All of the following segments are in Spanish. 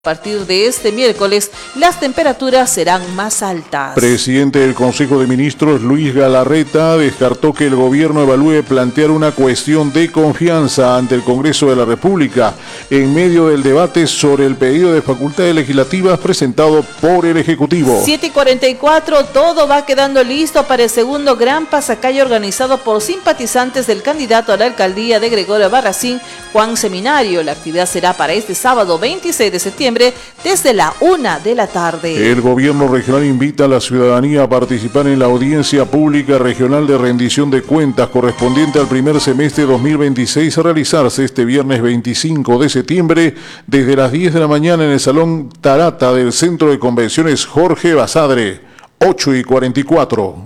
A partir de este miércoles, las temperaturas serán más altas. Presidente del Consejo de Ministros, Luis Galarreta, descartó que el gobierno evalúe plantear una cuestión de confianza ante el Congreso de la República en medio del debate sobre el pedido de facultades legislativas presentado por el Ejecutivo. 7:44, todo va quedando listo para el segundo gran pasacalle organizado por simpatizantes del candidato a la alcaldía de Gregorio Albarracín, Juan Seminario. La actividad será para este sábado 26 de septiembre desde la 1 de la tarde. El gobierno regional invita a la ciudadanía a participar en la audiencia pública regional de rendición de cuentas correspondiente al primer semestre 2026 a realizarse este viernes 25 de septiembre desde las 10 de la mañana en el Salón Tarata del Centro de Convenciones Jorge Basadre, 8:44.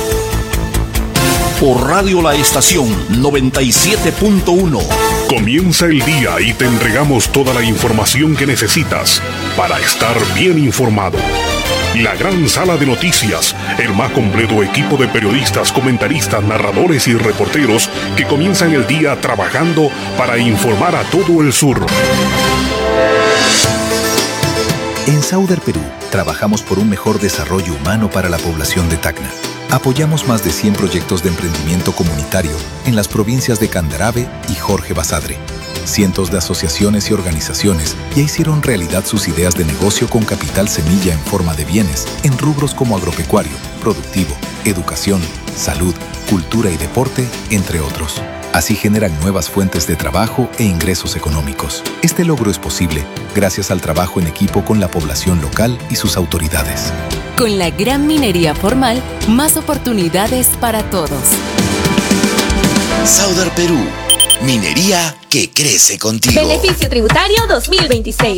Por Radio La Estación 97.1. Comienza el día y te entregamos toda la información que necesitas para estar bien informado. La gran sala de noticias, el más completo equipo de periodistas, comentaristas, narradores y reporteros que comienzan el día trabajando para informar a todo el sur. En Sauder Perú, trabajamos por un mejor desarrollo humano para la población de Tacna. Apoyamos más de 100 proyectos de emprendimiento comunitario en las provincias de Candarave y Jorge Basadre. Cientos de asociaciones y organizaciones ya hicieron realidad sus ideas de negocio con capital semilla en forma de bienes en rubros como agropecuario, productivo, educación, salud, cultura y deporte, entre otros. Así generan nuevas fuentes de trabajo e ingresos económicos. Este logro es posible gracias al trabajo en equipo con la población local y sus autoridades. Con la gran minería formal, más oportunidades para todos. Sauder Perú, minería que crece contigo. Beneficio tributario 2026.